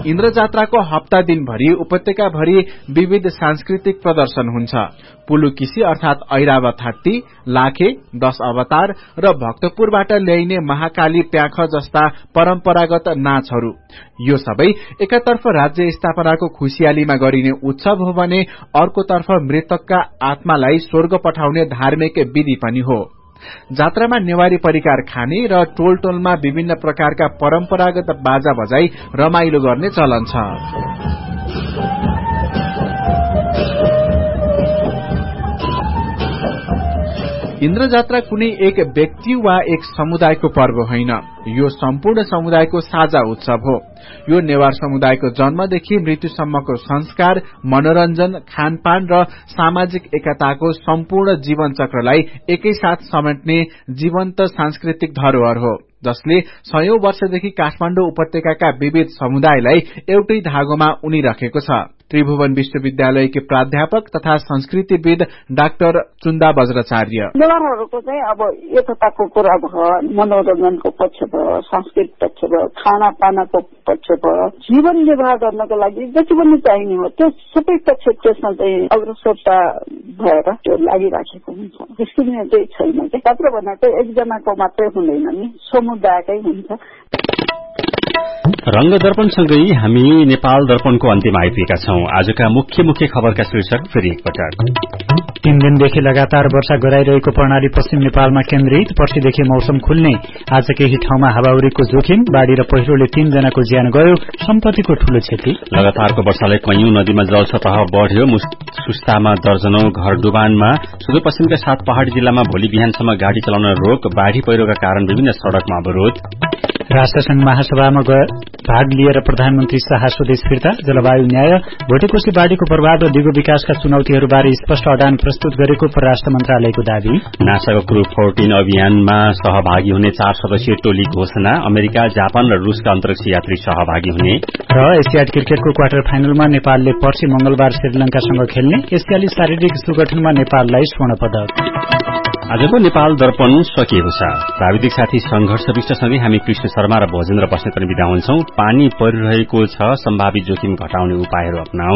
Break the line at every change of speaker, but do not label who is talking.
इन्द्र जात्राको हप्ता दिनभरि उपत्यकाभरि विविध सांस्कृतिक प्रदर्शन हुन्छ। पुलुकिसी अर्थात ऐरावत हात्ती, लाखे, 10 अवतार र भक्तपुरबाट ल्याइने महाकाली प्याख जस्ता परम्परागत नाचहरू। यो सबै एकातर्फ राज्य स्थापनाको खुशियालीमा गरिने उत्सव हो भने अर्कोतर्फ मृतकका आत्मालाई स्वर्ग पठाउने धार्मिक विधि पनि हो। जात्रामा नेवारी परिकार खाने र टोल टोलमा विभिन्न प्रकारका परम्परागत बाजा बजाई रमाइलो गर्ने चलन छ। इन्द्र जात्रा कुनै एक व्यक्ति वा एक समुदायको पर्व होइन, यो सम्पूर्ण समुदायको साझा उत्सव हो। यो नेवार समुदायको जन्मदेखि मृत्युसम्मको संस्कार, मनोरञ्जन, खानपान र सामाजिक एकताको सम्पूर्ण जीवन चक्रलाई एकैसाथ समेट्ने जीवन्त सांस्कृतिक धरोहर हो, जसले सयौं वर्षदेखि काठमाडौँ उपत्यकाका विविध समुदायलाई एउटै धागोमा उनिरहेको छ। त्रिभुवन विश्वविद्यालयकी प्राध्यापक तथा संस्कृतिविद डाक्टर चुन्दा वज्राचार्य।
नेवारहरूको चाहिँ अब एकताको कुरा भयो, मनोरञ्जनको पक्ष भयो, सांस्कृतिक पक्ष भयो, खानापानाको पक्ष भयो, जीवन निर्वाह गर्नको लागि जति पनि चाहिने हो त्यो सबै पक्ष त्यसमा चाहिँ अग्रसरता भएर त्यो लागिराखेको हुन्छ। डिस्क्रिमिनेट चाहिँ छैन। जात्रा भनेको एकजनाको मात्रै हुँदैन नि, समुदायकै हुन्छ।
रंग दर्पणसँगै हामी नेपाल दर्पणको अन्त्यमा आइपुगेका छौं। आजका मुख्य खबरका शीर्षक फेरि एकपटक।
3 दिनदेखि लगातार वर्षा गराइरहेको प्रणाली पश्चिम नेपालमा केन्द्रित। पर्सिदेखि मौसम खुल्ने। आज केही ठाउँमा हावाहुरीको जोखिम। बाढ़ी र पहिरोले 3 जनाको ज्यान गयो। सम्पत्तिको ठूलो क्षति।
लगातारको वर्षाले कैयौं नदीमा जलसतह बढ़्यो। सुस्तामा दर्जनौं घर डुबानमा। सुदूरपश्चिमका 7 पहाड़ी जिल्लामा भोलि बिहानसम्म गाड़ी चलाउन रोक। बाढ़ी पहिरोका कारण विभिन्न सड़कमा अवरोध।
राष्ट्रसंघ महासभामा भाग लिएर प्रधानमन्त्री शाह स्वदेश फिर्ता। जलवायु न्याय, भोटेकोशी बाढ़ीको प्रभाव र दिगो विकासका चुनौतीहरूबारे स्पष्ट अडान प्रस्तुत गरेको परराष्ट्र मन्त्रालयको दावी। नासाको क्रू 14 अभियानमा सहभागी हुने 4 सदस्यीय टोली घोषणा। अमेरिका, जापान र रूसका अन्तरिक्ष यात्री सहभागी हुने। र एसियाड क्रिकेटको क्वार्टर फाइनलमा नेपालले पर्सि मंगलबार श्रीलंकासँग खेल्ने। एसियाली शारीरिक सुगठनमा नेपाललाई स्वर्ण पदक। आजको नेपाल दर्पण सकिएको छ। प्राविधिक साथी संघर्ष विष्टसँगै हामी कृष्ण शर्मा र भोजेन्द्र बस्नेत पनि बिदा हुन्छौं। पानी परिरहेको छ, सम्भावित जोखिम घटाउने उपायहरू अपनाऊ।